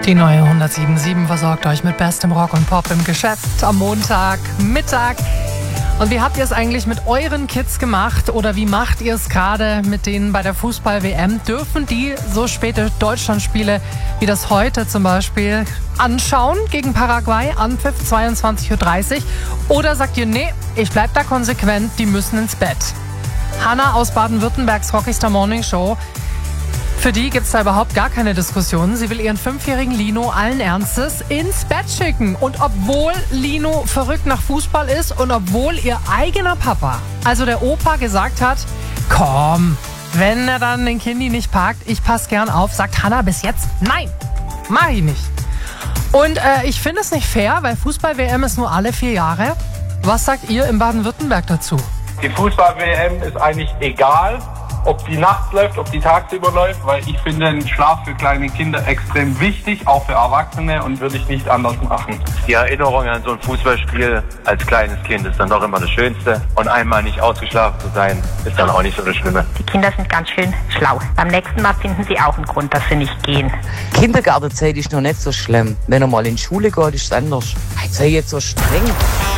Die neue 107.7 versorgt euch mit bestem Rock und Pop im Geschäft am Montagmittag. Und wie habt ihr es eigentlich mit euren Kids gemacht oder wie macht ihr es gerade mit denen bei der Fußball-WM? Dürfen die so späte Deutschlandspiele wie das heute zum Beispiel anschauen gegen Paraguay, Anpfiff 22:30 Uhr? Oder sagt ihr, nee, ich bleib da konsequent, die müssen ins Bett? Hanna aus Baden-Württembergs Rockstar Morning Show. Für die gibt's da überhaupt gar keine Diskussion. Sie will ihren 5-jährigen Lino allen Ernstes ins Bett schicken. Und obwohl Lino verrückt nach Fußball ist und obwohl ihr eigener Papa, also der Opa, gesagt hat, komm, wenn er dann den Kindi nicht packt, ich pass gern auf, sagt Hanna bis jetzt, nein, mach ich nicht. Und ich finde es nicht fair, weil Fußball-WM ist nur alle 4 Jahre. Was sagt ihr in Baden-Württemberg dazu? Die Fußball-WM ist eigentlich egal, ob die nachts läuft, ob die tagsüber läuft, weil ich finde den Schlaf für kleine Kinder extrem wichtig, auch für Erwachsene, und würde ich nicht anders machen. Die Erinnerung an so ein Fußballspiel als kleines Kind ist dann doch immer das Schönste. Und einmal nicht ausgeschlafen zu sein, ist dann auch nicht so das Schlimme. Die Kinder sind ganz schön schlau. Beim nächsten Mal finden sie auch einen Grund, dass sie nicht gehen. Kindergartenzeit ist noch nicht so schlimm. Wenn er mal in die Schule geht, ist es anders. Sei jetzt so streng.